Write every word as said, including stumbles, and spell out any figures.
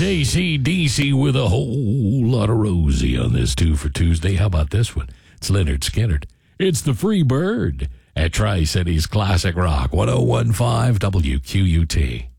A C D C with a whole lot of Rosie on this Two for Tuesday. How about this one? It's Leonard Skinner. It's the Free Bird at Tri-Cities Classic Rock one oh one point five W Q U T.